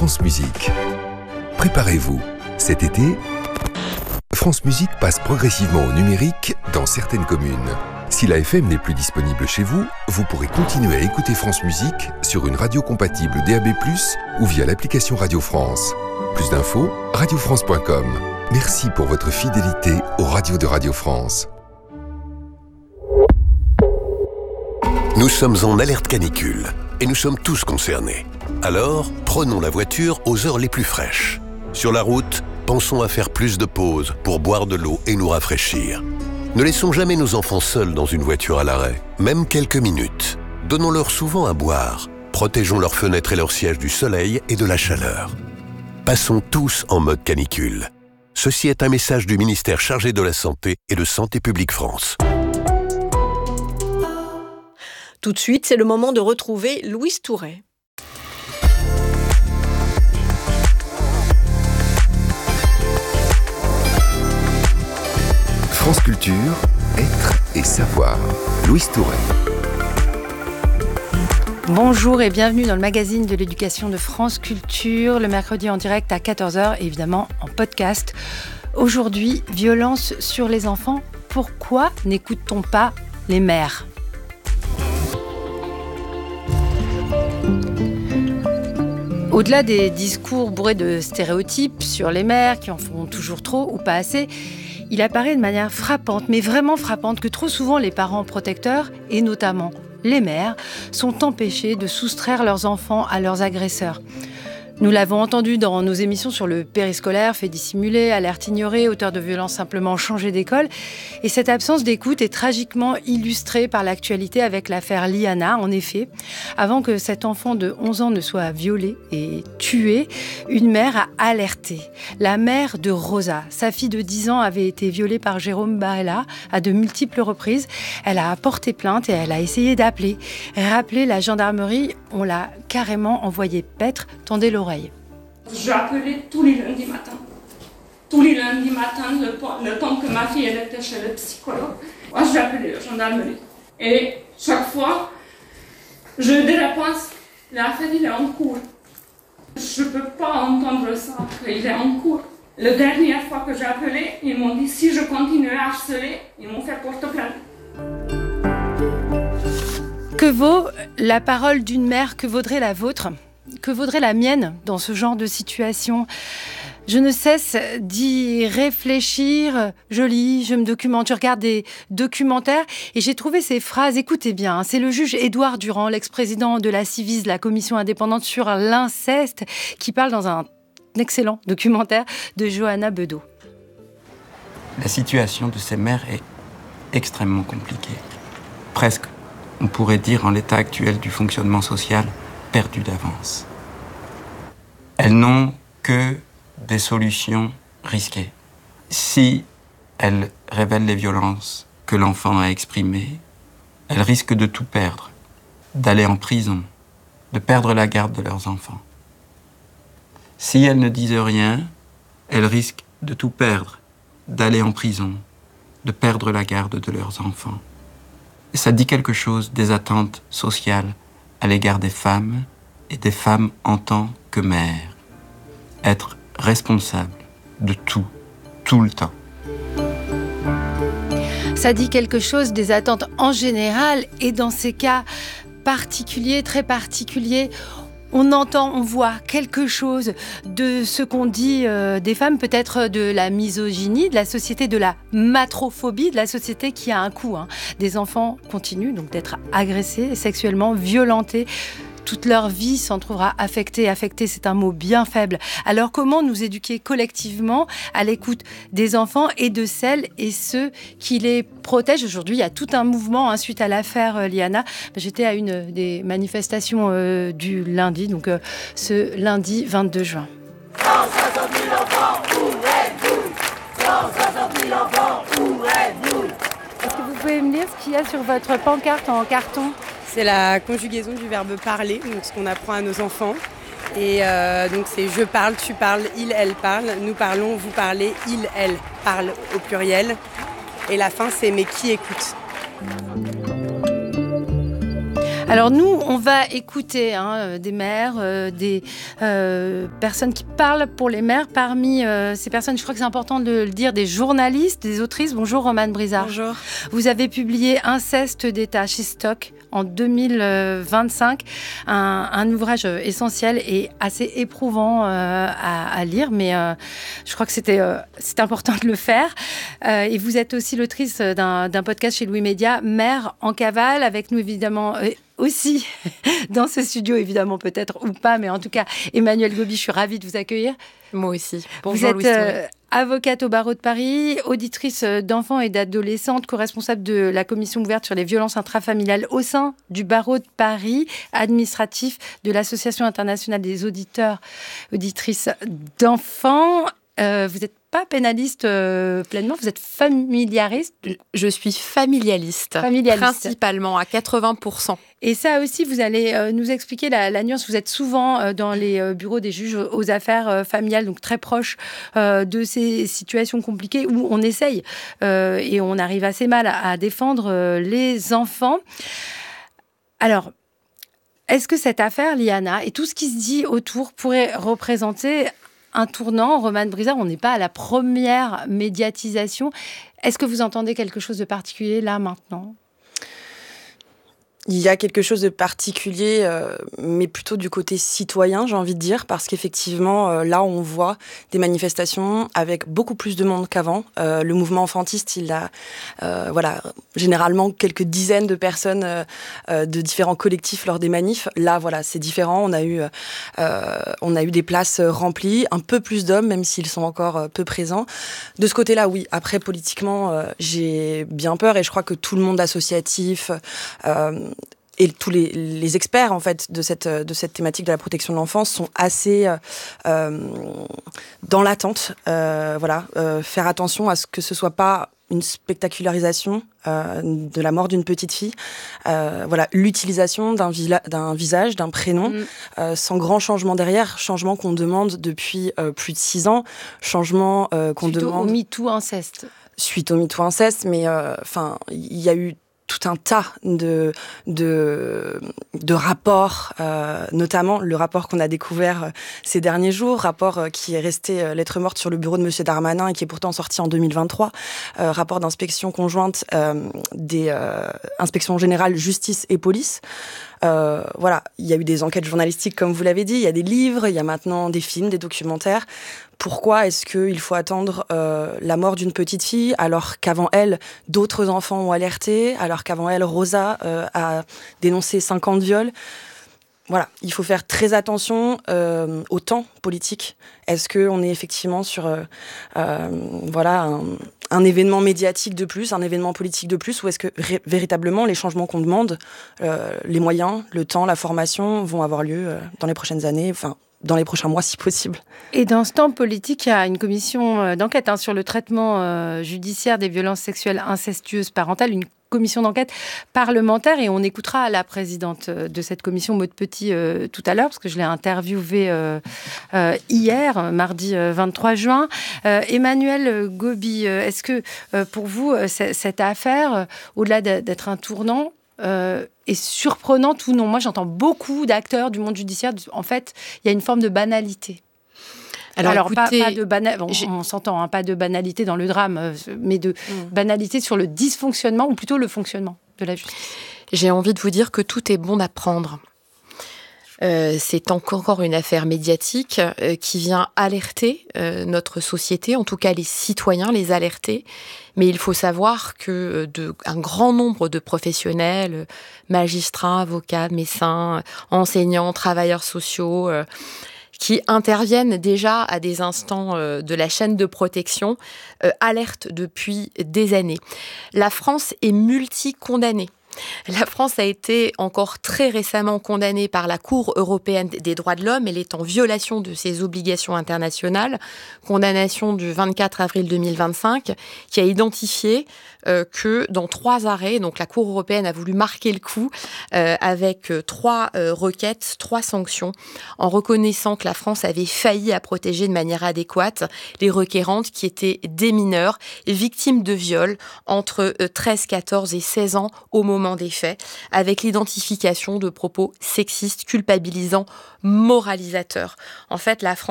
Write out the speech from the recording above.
France Musique. Préparez-vous, cet été, France Musique passe progressivement au numérique dans certaines communes. Si la FM n'est plus disponible chez vous, vous pourrez continuer à écouter France Musique sur une radio compatible DAB+, ou via l'application Radio France. Plus d'infos, radiofrance.com. Merci pour votre fidélité aux radios de Radio France. Nous sommes en alerte canicule et nous sommes tous concernés. Alors, prenons la voiture aux heures les plus fraîches. Sur la route, pensons à faire plus de pauses pour boire de l'eau et nous rafraîchir. Ne laissons jamais nos enfants seuls dans une voiture à l'arrêt, même quelques minutes. Donnons-leur souvent à boire. Protégeons leurs fenêtres et leurs sièges du soleil et de la chaleur. Passons tous en mode canicule. Ceci est un message du ministère chargé de la Santé et de Santé publique France. Tout de suite, c'est le moment de retrouver Louise Touret. France Culture, être et savoir. Louise Touret. Bonjour et bienvenue dans le magazine de l'éducation de France Culture, le mercredi en direct à 14h et évidemment en podcast. Aujourd'hui, violence sur les enfants. Pourquoi n'écoute-t-on pas les mères ? Au-delà des discours bourrés de stéréotypes sur les mères qui en font toujours trop ou pas assez, il apparaît de manière frappante, mais vraiment frappante, que trop souvent les parents protecteurs, et notamment les mères, sont empêchés de soustraire leurs enfants à leurs agresseurs. Nous l'avons entendu dans nos émissions sur le périscolaire, fait dissimuler, alerte ignorée, auteur de violences simplement changé d'école. Et cette absence d'écoute est tragiquement illustrée par l'actualité avec l'affaire Liana. En effet, avant que cet enfant de 11 ans ne soit violé et tué, une mère a alerté. La mère de Rosa, sa fille de 10 ans, avait été violée par Jérôme Barella à de multiples reprises. Elle a porté plainte et elle a essayé d'appeler. Rappeler la gendarmerie, on l'a carrément envoyé paître. Tendez l'oreille. Je appelais tous les lundis matins. Tous les lundis matins, le temps que ma fille elle était chez le psychologue. Moi, j'appelais la gendarmerie. Et chaque fois, je dis réponse, l'affaire il est en cours. Je ne peux pas entendre ça, qu'il est en cours. La dernière fois que j'ai appelé, ils m'ont dit si je continuais à harceler, ils m'ont fait porte plainte. Que vaut la parole d'une mère ? Que vaudrait la vôtre ? Que vaudrait la mienne dans ce genre de situation ? Je ne cesse d'y réfléchir. Je lis, je me documente, je regarde des documentaires et j'ai trouvé ces phrases. Écoutez bien, c'est le juge Édouard Durand, l'ex-président de la Civis, la commission indépendante sur l'inceste, qui parle dans un excellent documentaire de Johanna Bedeau. La situation de ces mères est extrêmement compliquée. Presque, on pourrait dire en l'état actuel du fonctionnement social, perdu d'avance. Elles n'ont que des solutions risquées. Si elles révèlent les violences que l'enfant a exprimées, elles risquent de tout perdre, d'aller en prison, de perdre la garde de leurs enfants. Si elles ne disent rien, elles risquent de tout perdre, d'aller en prison, de perdre la garde de leurs enfants. Et ça dit quelque chose des attentes sociales à l'égard des femmes et des femmes en tant que mères. Être responsable de tout, tout le temps. Ça dit quelque chose des attentes en général et dans ces cas particuliers, très particuliers, on entend, on voit quelque chose de ce qu'on dit des femmes, peut-être de la misogynie, de la société, de la matrophobie, de la société qui a un coût. Des enfants continuent donc d'être agressés, sexuellement violentés. Toute leur vie s'en trouvera affectée. Affectée, c'est un mot bien faible. Alors comment nous éduquer collectivement à l'écoute des enfants et de celles et ceux qui les protègent ? Aujourd'hui, il y a tout un mouvement suite à l'affaire Liana. J'étais à une des manifestations du lundi, donc ce lundi 22 juin. 160 000 enfants, où êtes-vous ? 160 000 enfants, où êtes-vous ? Est-ce que vous pouvez me lire ce qu'il y a sur votre pancarte en carton ? C'est la conjugaison du verbe parler, donc ce qu'on apprend à nos enfants. Et donc c'est je parle, tu parles, il, elle parle, nous parlons, vous parlez, il, elle parle au pluriel. Et la fin c'est mais qui écoute ? Alors nous, on va écouter des mères, des personnes qui parlent pour les mères. Parmi ces personnes, je crois que c'est important de le dire, des journalistes, des autrices. Bonjour Romane Brizard. Bonjour. Vous avez publié Inceste d'État chez Stock en 2025, un ouvrage essentiel et assez éprouvant à lire, mais je crois que c'était important de le faire. Et vous êtes aussi l'autrice d'un podcast chez Louis Média, Mère en cavale, avec nous évidemment aussi dans ce studio, évidemment peut-être ou pas, mais en tout cas Emmanuelle Gobi, je suis ravie de vous accueillir. Moi aussi. Bonjour vous êtes avocate au barreau de Paris, auditrice d'enfants et d'adolescentes, co-responsable de la commission ouverte sur les violences intrafamiliales au sein du barreau de Paris, administratif de l'Association internationale des auditrices d'enfants. Vous n'êtes pas pénaliste pleinement, vous êtes familiariste. Je suis familialiste. Principalement à 80%. Et ça aussi, vous allez nous expliquer la nuance. Vous êtes souvent dans les bureaux des juges aux affaires familiales, donc très proche de ces situations compliquées où on essaye et on arrive assez mal à défendre les enfants. Alors, est-ce que cette affaire, Liana, et tout ce qui se dit autour pourrait représenter un tournant? Romane Brizard, on n'est pas à la première médiatisation. Est-ce que vous entendez quelque chose de particulier là, maintenant ? Il y a quelque chose de particulier, mais plutôt du côté citoyen, j'ai envie de dire, parce qu'effectivement, là, on voit des manifestations avec beaucoup plus de monde qu'avant. Le mouvement enfantiste, il a, généralement quelques dizaines de personnes de différents collectifs lors des manifs. Là, voilà, c'est différent. On a eu des places remplies, un peu plus d'hommes, même s'ils sont encore peu présents. De ce côté-là, oui. Après, politiquement, j'ai bien peur, et je crois que tout le monde associatif, et tous les experts en fait de cette thématique de la protection de l'enfance sont assez dans l'attente. Faire attention à ce que ce soit pas une spectacularisation de la mort d'une petite fille. L'utilisation d'un visage, d'un prénom, sans grand changement derrière, changement qu'on demande depuis plus de 6 ans, changement qu'on demande... Suite au MeToo inceste. Suite au MeToo inceste, mais il y a eu tout un tas de rapports, notamment le rapport qu'on a découvert ces derniers jours, rapport qui est resté lettre morte sur le bureau de Monsieur Darmanin et qui est pourtant sorti en 2023, rapport d'inspection conjointe des inspections générales justice et police. Il y a eu des enquêtes journalistiques, comme vous l'avez dit, il y a des livres, il y a maintenant des films, des documentaires. Pourquoi est-ce qu'il faut attendre la mort d'une petite fille alors qu'avant elle, d'autres enfants ont alerté, alors qu'avant elle, Rosa a dénoncé 50 viols? Voilà, il faut faire très attention au temps politique. Est-ce qu'on est effectivement sur un événement médiatique de plus, un événement politique de plus, ou est-ce que véritablement les changements qu'on demande, les moyens, le temps, la formation vont avoir lieu dans les prochaines années, dans les prochains mois si possible. Et dans ce temps politique, il y a une commission d'enquête sur le traitement judiciaire des violences sexuelles incestueuses parentales, une commission d'enquête parlementaire, et on écoutera la présidente de cette commission, Maud Petit, tout à l'heure, parce que je l'ai interviewée hier, mardi 23 juin. Emmanuelle Gobi, est-ce que pour vous, cette affaire, au-delà d'être un tournant, est surprenante ou non? Moi, j'entends beaucoup d'acteurs du monde judiciaire. En fait, il y a une forme de banalité. Alors écoutez, pas de on s'entend, pas de banalité dans le drame, mais de banalité sur le dysfonctionnement, ou plutôt le fonctionnement de la justice. J'ai envie de vous dire que tout est bon à prendre. C'est encore une affaire médiatique qui vient alerter notre société, en tout cas les citoyens, les alerter. Mais il faut savoir que un grand nombre de professionnels, magistrats, avocats, médecins, enseignants, travailleurs sociaux, qui interviennent déjà à des instants de la chaîne de protection, alertent depuis des années. La France est multi-condamnée. La France a été encore très récemment condamnée par la Cour européenne des droits de l'homme. Elle est en violation de ses obligations internationales. Condamnation du 24 avril 2025 qui a identifié que dans 3 arrêts, donc la Cour européenne a voulu marquer le coup avec 3 requêtes, 3 sanctions, en reconnaissant que la France avait failli à protéger de manière adéquate les requérantes qui étaient des mineurs victimes de viols entre 13, 14 et 16 ans au moment moment des faits, avec l'identification de propos sexistes, culpabilisants, moralisateurs. En fait, la France